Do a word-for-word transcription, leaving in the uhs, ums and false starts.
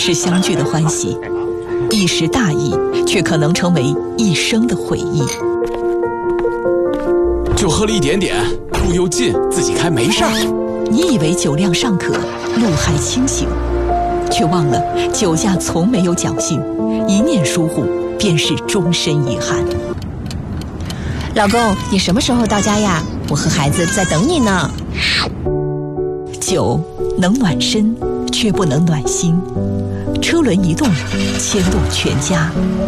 是相聚的欢喜，一时大意却可能成为一生的回忆。 就喝了一点点，路又近，自己开没事儿。 你以为酒量尚可，路还清醒，却忘了酒驾从没有侥幸，一念疏忽便是终身遗憾。 老公，你什么时候到家呀？我和孩子在等你呢。 酒能暖身，却不能暖心。车轮一动，牵动全家。